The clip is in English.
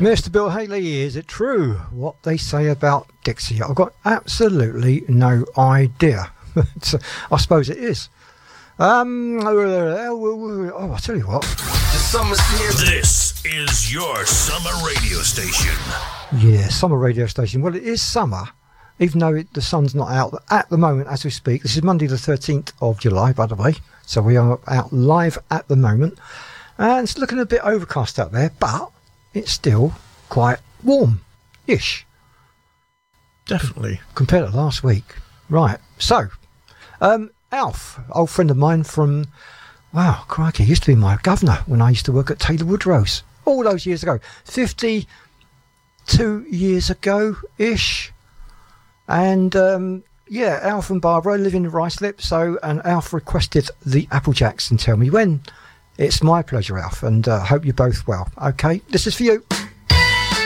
Mr. Bill Haley, is it true what they say about Dixie? I've got absolutely no idea. I suppose it is. I'll tell you what. The summer's here. This is your summer radio station. Yeah, summer radio station. Well, it is summer, even though the sun's not out at the moment as we speak. This is Monday the 13th of July, by the way. So we are out live at the moment. And it's looking a bit overcast out there, but it's still quite warm-ish. Definitely. Compared to last week. Right. So, Alf, old friend of mine from, wow, crikey, he used to be my governor when I used to work at Taylor Woodrose. All those years ago. 52 years ago-ish. And, yeah, Alf and Barbara live in Ruislip, and Alf requested the Applejacks and tell me when. It's my pleasure, Alf, and I hope you're both well. Okay, this is for you.